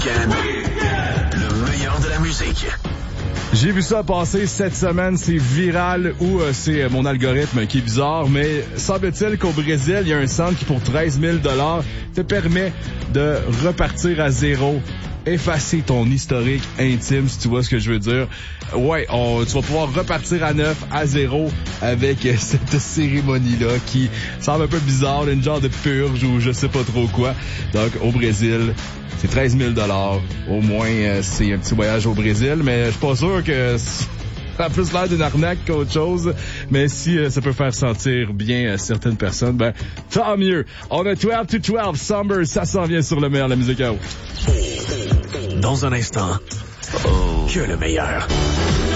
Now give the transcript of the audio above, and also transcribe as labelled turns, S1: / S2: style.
S1: Le meilleur de la musique.
S2: J'ai vu ça passer cette semaine, c'est viral ou c'est mon algorithme qui est bizarre, mais semble-t-il qu'au Brésil, il y a un centre qui, pour 13 000 $ te permet de repartir à zéro, effacer ton historique intime, si tu vois ce que je veux dire. Ouais, tu vas pouvoir repartir à neuf, à zéro, avec cette cérémonie-là qui semble un peu bizarre, une genre de purge ou je sais pas trop quoi. Donc, au Brésil, c'est 13 000 $. Au moins, c'est un petit voyage au Brésil, mais je suis pas sûr que ça a plus l'air d'une arnaque qu'autre chose. Mais si ça peut faire sentir bien certaines personnes, ben, tant mieux. On a 12 to 12 Summer, ça s'en vient sur le meilleur de la musique.
S1: Dans un instant, que le meilleur.